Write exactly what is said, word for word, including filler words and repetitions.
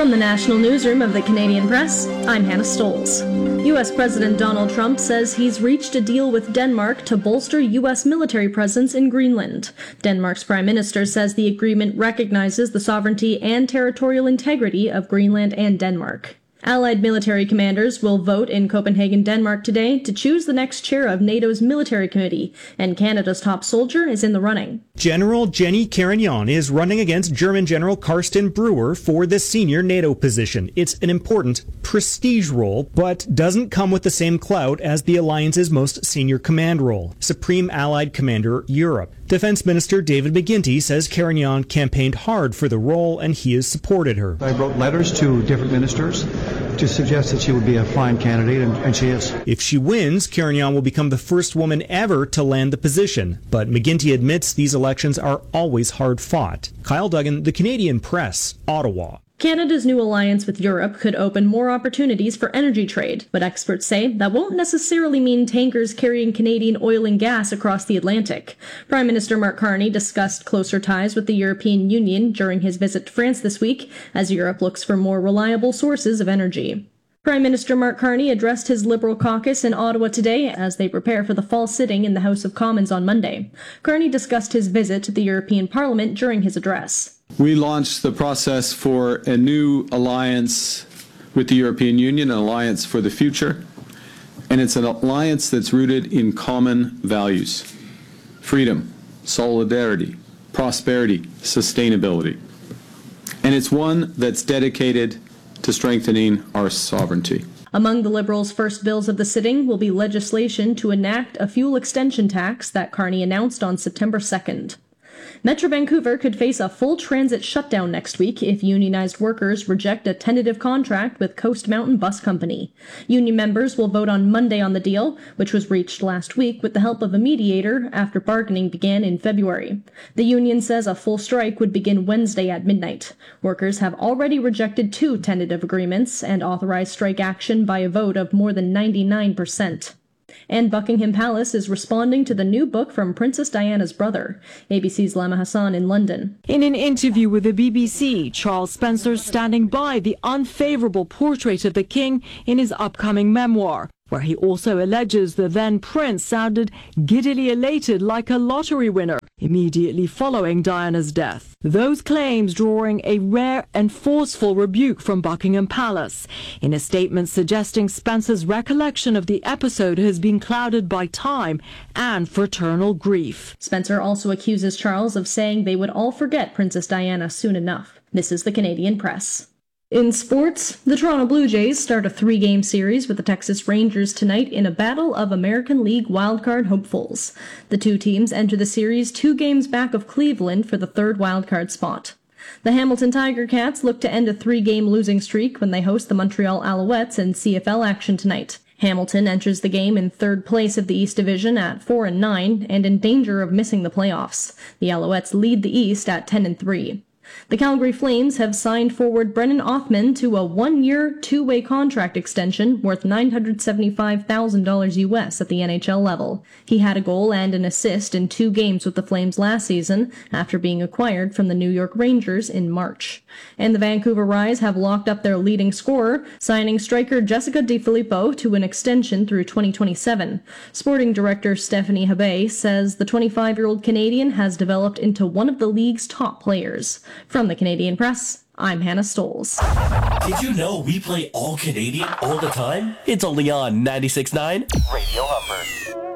From the National Newsroom of the Canadian Press, I'm Hannah Stolz. U S President Donald Trump says he's reached a deal with Denmark to bolster U S military presence in Greenland. Denmark's Prime Minister says the agreement recognizes the sovereignty and territorial integrity of Greenland and Denmark. Allied military commanders will vote in Copenhagen, Denmark today to choose the next chair of NATO's military committee, and Canada's top soldier is in the running. General Jenny Carignan is running against German General Carsten Brewer for the senior NATO position. It's an important prestige role, but doesn't come with the same clout as the alliance's most senior command role, Supreme Allied Commander Europe. Defense Minister David McGuinty says Carignan campaigned hard for the role and he has supported her. I wrote letters to different ministers to suggest that she would be a fine candidate, and, and she is. If she wins, Carignan will become the first woman ever to land the position. But McGuinty admits these elections are always hard fought. Kyle Duggan, The Canadian Press, Ottawa. Canada's new alliance with Europe could open more opportunities for energy trade, but experts say that won't necessarily mean tankers carrying Canadian oil and gas across the Atlantic. Prime Minister Mark Carney discussed closer ties with the European Union during his visit to France this week, as Europe looks for more reliable sources of energy. Prime Minister Mark Carney addressed his Liberal caucus in Ottawa today as they prepare for the fall sitting in the House of Commons on Monday. Carney discussed his visit to the European Parliament during his address. We launched the process for a new alliance with the European Union, an alliance for the future, and it's an alliance that's rooted in common values: freedom, solidarity, prosperity, sustainability. And it's one that's dedicated to strengthening our sovereignty. Among the Liberals' first bills of the sitting will be legislation to enact a fuel extension tax that Carney announced on September second. Metro Vancouver could face a full transit shutdown next week if unionized workers reject a tentative contract with Coast Mountain Bus Company. Union members will vote on Monday on the deal, which was reached last week with the help of a mediator after bargaining began in February. The union says a full strike would begin Wednesday at midnight. Workers have already rejected two tentative agreements and authorized strike action by a vote of more than ninety-nine percent. And Buckingham Palace is responding to the new book from Princess Diana's brother. A B C's Lama Hassan in London. In an interview with the B B C, Charles Spencer standing by the unfavorable portrait of the king in his upcoming memoir, where he also alleges the then prince sounded giddily elated like a lottery winner immediately following Diana's death. Those claims drawing a rare and forceful rebuke from Buckingham Palace, in a statement suggesting Spencer's recollection of the episode has been clouded by time and fraternal grief. Spencer also accuses Charles of saying they would all forget Princess Diana soon enough. This is the Canadian Press. In sports, the Toronto Blue Jays start a three-game series with the Texas Rangers tonight in a battle of American League wildcard hopefuls. The two teams enter the series two games back of Cleveland for the third wildcard spot. The Hamilton Tiger Cats look to end a three-game losing streak when they host the Montreal Alouettes in C F L action tonight. Hamilton enters the game in third place of the East Division at four and nine and in danger of missing the playoffs. The Alouettes lead the East at ten and three. The Calgary Flames have signed forward Brennan Othmann to a one-year, two-way contract extension worth nine hundred seventy-five thousand dollars U S at the N H L level. He had a goal and an assist in two games with the Flames last season after being acquired from the New York Rangers in March. And the Vancouver Rise have locked up their leading scorer, signing striker Jessica DiFilippo to an extension through twenty twenty-seven. Sporting director Stephanie Habay says the twenty-five-year-old Canadian has developed into one of the league's top players. From the Canadian Press, I'm Hannah Stolz. Did you know we play all Canadian all the time? It's only on ninety-six point nine Radio Humber.